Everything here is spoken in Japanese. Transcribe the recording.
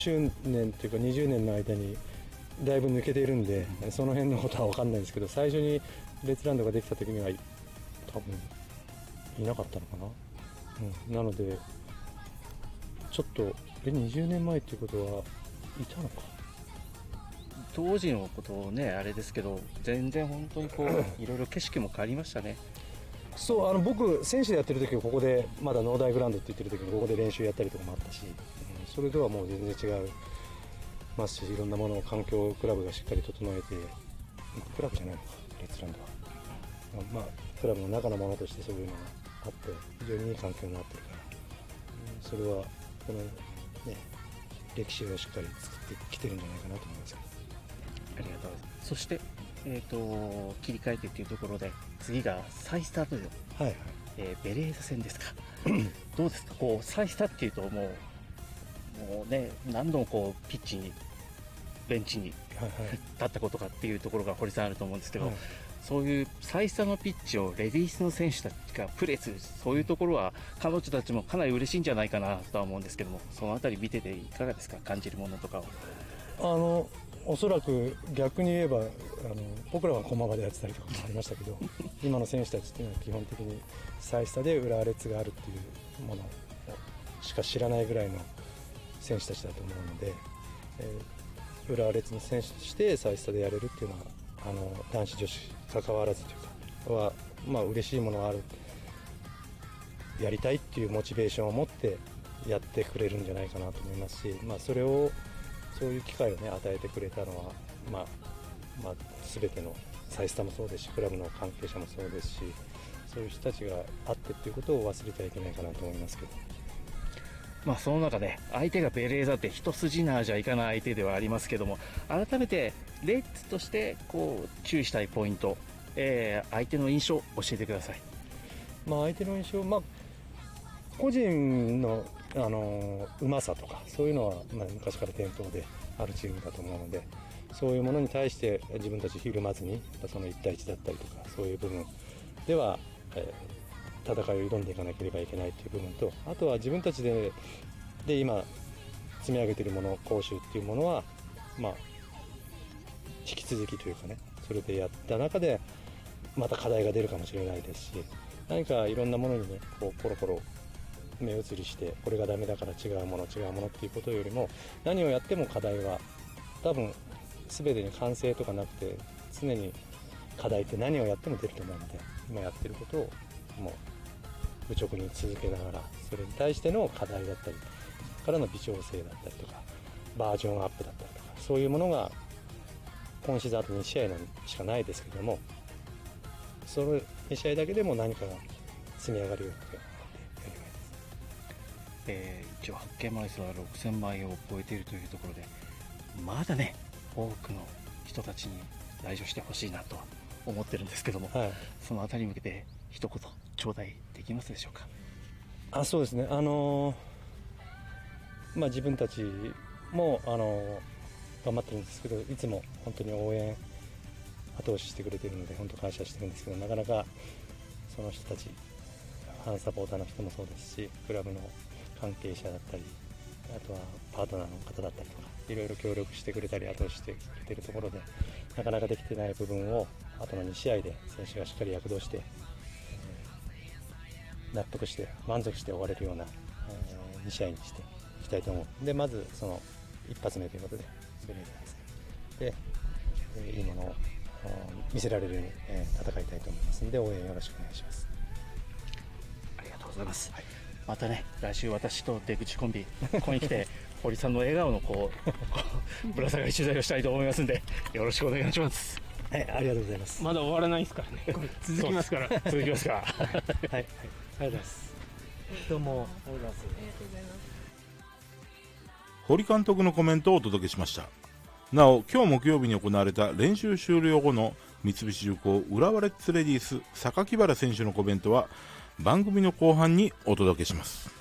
10年というか20年の間にだいぶ抜けているんで、その辺のことは分かんないんですけど、最初にレッツランドができた時には多分いなかったのかな、なのでちょっと20年前っていうことはいたのか。 当時のことをねあれですけど、全然本当にこういろいろ景色も変わりましたね。 そう、僕選手でやってる時はここでまだ農大グラウンドって言ってる時にここで練習やったりとかもあったし、それとはもう全然違いますし、いろんなものを環境クラブがしっかり整えて、クラブじゃないのかレッツランドは、クラブの中のものとしてそういうのがあって非常にいい環境になってるから、それはこのね歴史をしっかり作ってきてるんじゃないかなと思います。 ありがとうございます。そして切り替えてっていうところで次が再スタートで、ベレーザ戦ですかどうですか、こう再スタっていうともうね何度もこうピッチにベンチに立ったことかっていうところが堀さんあると思うんですけど、そういう再スタのピッチをレディースの選手たちがプレーする、そういうところは彼女たちもかなり嬉しいんじゃないかなとは思うんですけども、そのあたり見てていかがですか、感じるものとかを。 おそらく逆に言えば僕らは駒場でやってたりとかもありましたけど今の選手たちっていうのは基本的に再スタで浦和レッズがあるっていうものしか知らないぐらいの選手たちだと思うので、浦和レッズの選手として再スタでやれるっていうのは男子女子関わらずというかは嬉しいものがある、やりたいっていうモチベーションを持ってやってくれるんじゃないかなと思いますし、それをそういう機会をね与えてくれたのは全ての再スタもそうですしクラブの関係者もそうですし、そういう人たちがあってっていうことを忘れてはいけないかなと思いますけど、 その中で相手がベレーザって一筋縄じゃいかない相手ではありますけども、改めてレッズとしてこう注意したいポイント、相手の印象を教えてください。 相手の印象、個人のうまさとかそういうのは昔から伝統であるチームだと思うので、そういうものに対して自分たちひるまずにその1対1だったりとかそういう部分では、戦いを挑んでいかなければいけないという部分と、あとは自分たちで今積み上げているもの、講習っていうものは引き続きというかね、それでやった中でまた課題が出るかもしれないですし、何かいろんなものにねこうコロコロ目移りしてこれがダメだから違うものっていうことよりも、何をやっても課題は多分全てに完成とかなくて、常に課題って何をやっても出ると思うので、今やってることをもう愚直に続けながら、それに対しての課題だったりからの微調整だったりとかバージョンアップだったりとか、そういうものが今シーズンあと2試合しかないですけども、その2試合だけでも何かが積み上がるように一応発見枚数は6000枚を超えているというところで、まだね多くの人たちに来場してほしいなとは思ってるんですけども、そのあたりに向けて一言頂戴できますでしょうか。 そうですね、自分たちも頑張ってるんですけど、いつも本当に応援後押ししてくれているので本当感謝してるんですけど、なかなかその人たちファンサポーターの人もそうですし、クラブの関係者だったり、あとはパートナーの方だったりとか、いろいろ協力してくれたり後押ししてくれているところで、なかなかできてない部分を後の2試合で選手がしっかり躍動して、納得して満足して終われるような2試合にしていきたいと思う。でまずその一発目ということでベレーザですね、いいものを見せられるように戦いたいと思いますので、応援よろしくお願いします。 ありがとうございます。またね来週私と出口コンビここに来て堀さんの笑顔のぶら下がり取材をしたいと思いますので、よろしくお願いします。 ありがとうございます。 まだ終わらないですからね。これ続きますから。 続きますから。 ありがとうございます。 どうもありがとうございます。 堀監督のコメントをお届けしました。なお今日木曜日に行われた練習終了後の三菱重工浦和レッズレディース榊原選手のコメントは番組の後半にお届けします。